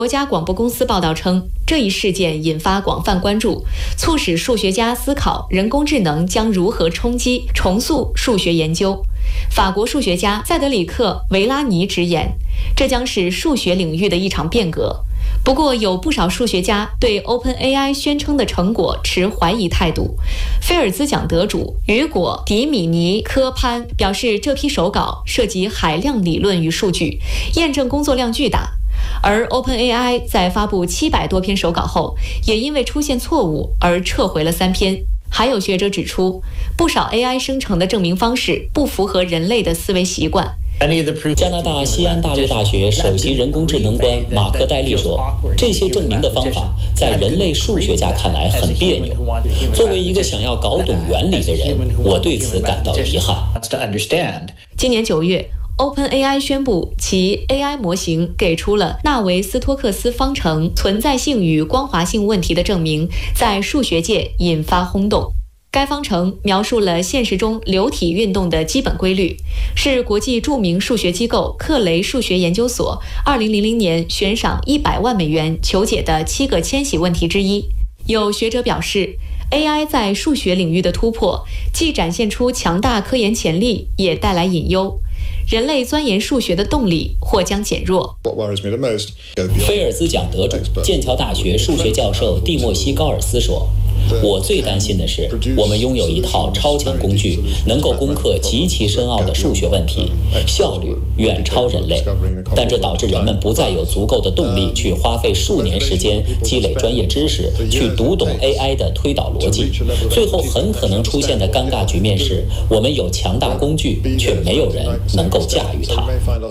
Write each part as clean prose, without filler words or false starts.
国家广播公司报道称，这一事件引发广泛关注，促使数学家思考人工智能将如何冲击、重塑数学研究。法国数学家塞德里克·维拉尼直言，这将是数学领域的一场变革。不过，有不少数学家对 OpenAI 宣称的成果持怀疑态度。菲尔兹奖得主雨果·迪米尼科潘表示，这批手稿涉及海量理论与数据，验证工作量巨大。而 OpenAI 在发布700多篇手稿后，也因为出现错误而撤回了3篇。还有学者指出，不少 AI 生成的证明方式不符合人类的思维习惯。 加拿大西安大学大学首席人工智能官马克戴利说，这些证明的方法在人类数学家看来很别扭。作为一个想要搞懂原理的人，我对此感到遗憾。 今年9月，OpenAI 宣布其 AI 模型给出了纳维斯托克斯方程存在性与光滑性问题的证明，在数学界引发轰动。该方程描述了现实中流体运动的基本规律，是国际著名数学机构克雷数学研究所2000年悬赏100万美元求解的7个千禧问题之一。有学者表示，AI 在数学领域的突破，既展现出强大科研潜力，也带来隐忧。人类钻研数学的动力或将减弱。 菲尔兹奖得主、剑桥大学数学教授蒂莫西·高尔斯说，我最担心的是，我们拥有一套超强工具，能够攻克极其深奥的数学问题，效率远超人类。但这导致人们不再有足够的动力去花费数年时间积累专业知识，去读懂 AI 的推导逻辑。最后很可能出现的尴尬局面是，我们有强大工具，却没有人能够驾驭它。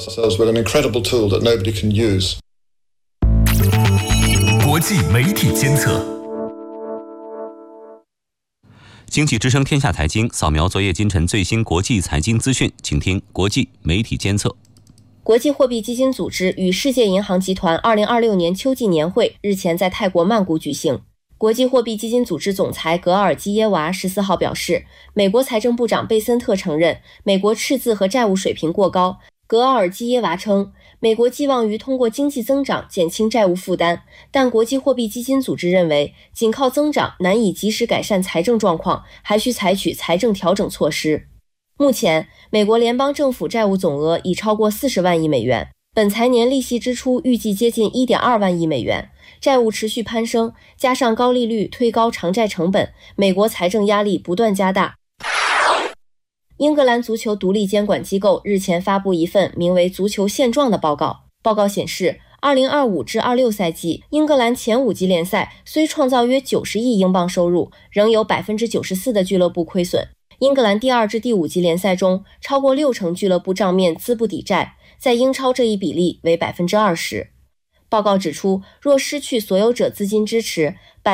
国际媒体监测。经济之声天下财经扫描昨夜今晨最新国际财经资讯，请听国际媒体监测。 国际货币基金组织与世界银行集团2026年秋季年会日前在泰国曼谷举行。国际货币基金组织总裁格尔基耶娃14号表示，美国财政部长贝森特承认美国赤字和债务水平过高。格尔基耶娃称，美国寄望于通过经济增长减轻债务负担，但国际货币基金组织认为，仅靠增长难以及时改善财政状况，还需采取财政调整措施。目前，美国联邦政府债务总额已超过40万亿美元，本财年利息支出预计接近 1.2 万亿美元，债务持续攀升，加上高利率推高偿债成本，美国财政压力不断加大。英格兰足球独立监管机构日前发布一份名为《足球现状》的报告。报告显示，2025至26赛季，英格兰前5级联赛虽创造约90亿英镑收入，仍有 94% 的俱乐部亏损。英格兰第2至第5级联赛中，超过60%俱乐部账面资不抵债，在英超这一比例为 20%。报告指出，若失去所有者资金支持，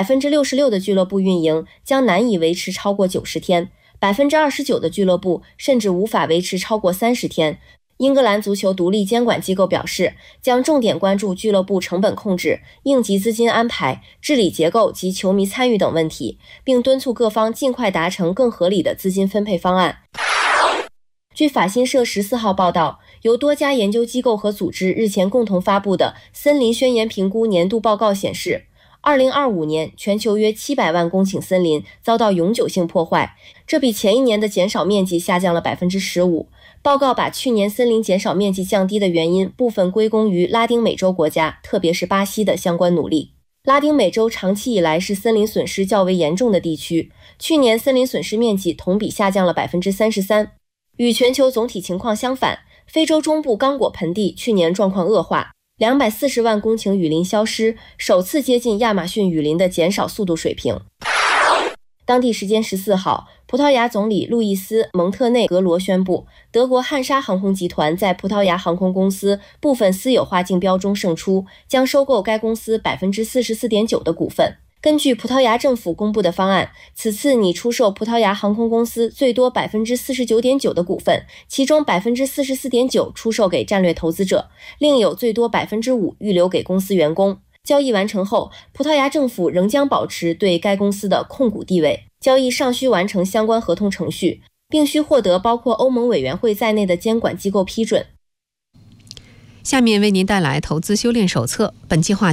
66% 的俱乐部运营将难以维持超过90天。29% 的俱乐部甚至无法维持超过30天。英格兰足球独立监管机构表示，将重点关注俱乐部成本控制、应急资金安排、治理结构及球迷参与等问题，并敦促各方尽快达成更合理的资金分配方案。据法新社14号报道，由多家研究机构和组织日前共同发布的森林宣言评估年度报告显示，2025年全球约700万公顷森林遭到永久性破坏，这比前一年的减少面积下降了 15%。报告把去年森林减少面积降低的原因部分归功于拉丁美洲国家，特别是巴西的相关努力。拉丁美洲长期以来是森林损失较为严重的地区，去年森林损失面积同比下降了 33%。与全球总体情况相反，非洲中部刚果盆地去年状况恶化，240万公顷雨林消失，首次接近亚马逊雨林的减少速度水平。当地时间14号，葡萄牙总理路易斯·蒙特内格罗宣布，德国汉莎航空集团在葡萄牙航空公司部分私有化竞标中胜出，将收购该公司 44.9% 的股份。根据葡萄牙政府公布的方案，此次拟出售葡萄牙航空公司最多 49.9% 的股份，其中 44.9% 出售给战略投资者，另有最多 5% 预留给公司员工。交易完成后，葡萄牙政府仍将保持对该公司的控股地位。交易尚需完成相关合同程序，并需获得包括欧盟委员会在内的监管机构批准。 下面为您带来投资修炼手册，本期话题